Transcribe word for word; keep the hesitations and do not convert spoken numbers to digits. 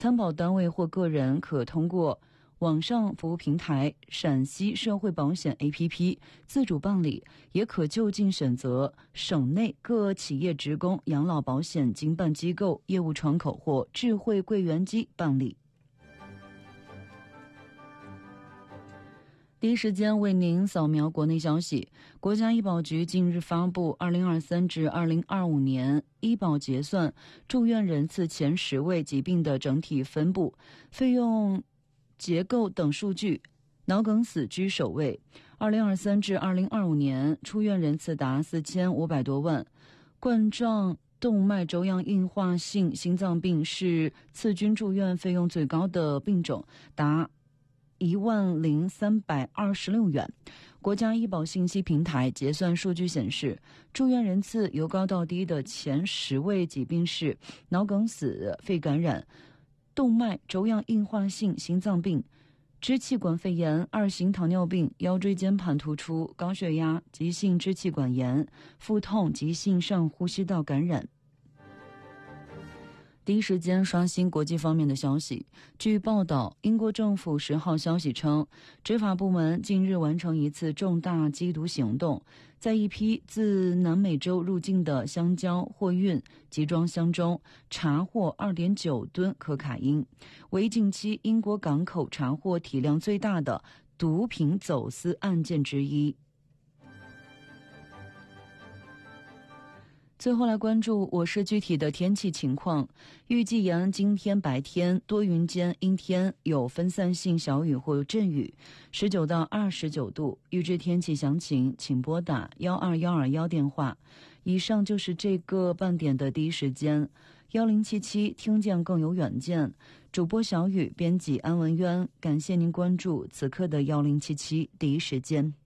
参保单位或个人可通过网上服务平台陕西社会保险 A P P 自主办理，也可就近选择省内各企业职工养老保险经办机构业务窗口或智慧柜员机办理。第一时间为您扫描国内消息。国家医保局近日发布二零二三至二零二五年医保结算住院人次前十位疾病的整体分布、费用结构等数据，脑梗死居首位。二零二三至二零二五年出院人次达四千五百多万，冠状动脉粥样硬化性心脏病是次均住院费用最高的病种，达一万零三百二十六元。国家医保信息平台结算数据显示，住院人次由高到低的前十位疾病是脑梗死、肺感染、动脉粥样硬化性心脏病、支气管肺炎、二型糖尿病、腰椎间盘突出、高血压、急性支气管炎、腹痛、急性上呼吸道感染。第一时间刷新国际方面的消息。据报道，英国政府十号消息称，执法部门近日完成一次重大缉毒行动，在一批自南美洲入境的香蕉货运集装箱中查获 二点九吨可卡因，为近期英国港口查获体量最大的毒品走私案件之一。最后来关注我市具体的天气情况。预计延安今天白天多云间阴天，有分散性小雨或阵雨，十九到二十九度。预知天气详情，请拨打一二一二一电话。以上就是这个半点的第一时间。一零七七听见更有远见，主播小雨，编辑安文渊，感谢您关注此刻的一零七七第一时间。